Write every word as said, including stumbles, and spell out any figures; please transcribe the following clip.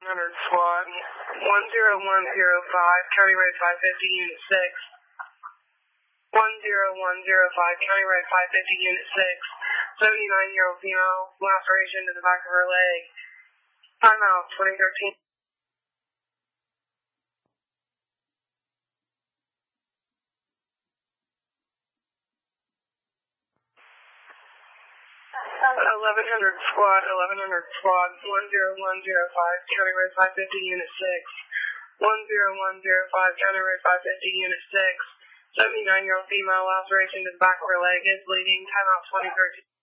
one hundred squad, one zero one zero five, County Road five fifty, Unit six. one zero one zero five, County Road five fifty, Unit six. seventy-nine-year-old female, laceration to the back of her leg. Time out, twenty thirteen. eleven hundred squad, eleven hundred squad, one zero one zero five, County Road five fifty, Unit six. one zero one zero five, County Road five fifty, Unit six. seventy-nine-year-old female, laceration to the back of her leg is bleeding. Time out, twenty thirteen.